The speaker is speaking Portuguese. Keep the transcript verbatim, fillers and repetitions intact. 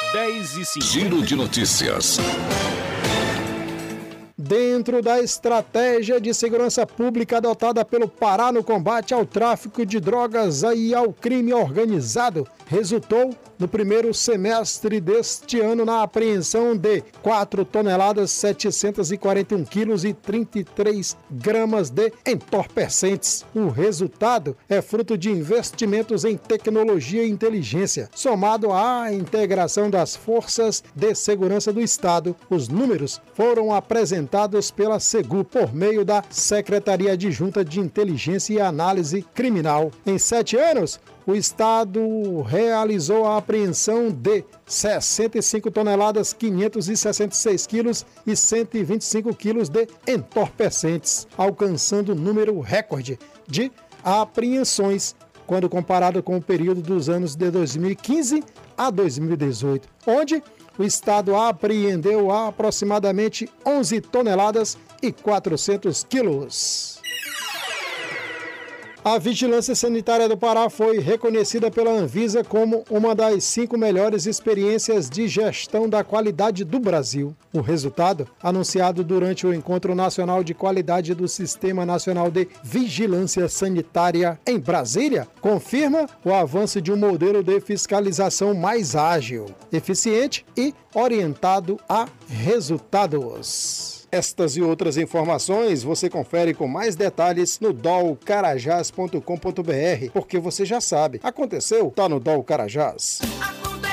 dez e cinco. Giro de notícias. Dentro da estratégia de segurança pública adotada pelo Pará no combate ao tráfico de drogas e ao crime organizado, resultou no primeiro semestre deste ano na apreensão de quatro toneladas, setecentos e quarenta e um quilos e trinta e três gramas de entorpecentes. O resultado é fruto de investimentos em tecnologia e inteligência, somado à integração das forças de segurança do Estado. Os números foram apresentados pela Segu por meio da Secretaria Adjunta de Inteligência e Análise Criminal. Em sete anos, o Estado realizou a apreensão de sessenta e cinco toneladas, quinhentos e sessenta e seis quilos e cento e vinte e cinco quilos de entorpecentes, alcançando o número recorde de apreensões quando comparado com o período dos anos de dois mil e quinze a dois mil e dezoito, onde o Estado apreendeu aproximadamente onze toneladas e quatrocentos quilos. A Vigilância Sanitária do Pará foi reconhecida pela Anvisa como uma das cinco melhores experiências de gestão da qualidade do Brasil. O resultado, anunciado durante o Encontro Nacional de Qualidade do Sistema Nacional de Vigilância Sanitária em Brasília, confirma o avanço de um modelo de fiscalização mais ágil, eficiente e orientado a resultados. Estas e outras informações você confere com mais detalhes no dol carajás ponto com ponto br, porque você já sabe, aconteceu, tá no Dol Carajás.